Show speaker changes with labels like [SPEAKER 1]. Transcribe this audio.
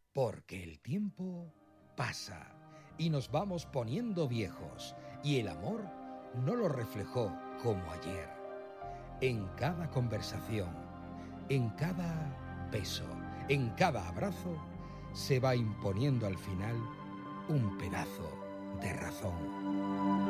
[SPEAKER 1] Porque el tiempo pasa y nos vamos poniendo viejos y el amor no lo reflejó como ayer. En cada conversación, en cada beso, en cada abrazo, se va imponiendo al final un pedazo de razón.